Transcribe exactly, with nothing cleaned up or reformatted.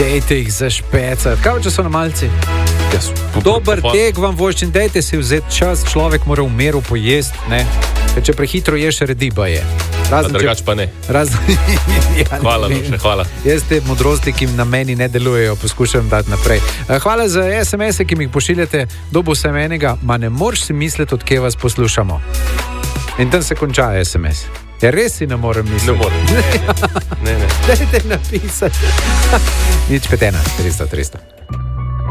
Dejte jih zašpecati. Kaj če so na malci? Yes. Dober tek vam voščin, dejte si vzeti čas, človek mora v miru pojesti, ne? Če prehitro ješ, rediba je. Razen, drugač če... pa ne. Razen... ja, hvala, Lušne, hvala. Jaz te modrosti, ki na meni ne delujejo, poskušam dati naprej. Hvala za es em ese, ki mi jih pošiljate, dobo sem enega, ma ne moreš si misliti, od kje vas poslušamo. In tam se konča es em es. Ja, res si ne morem misliti. Ne morem. Ne, ne. Dajte napisati. Nič petena, tristo, tristo.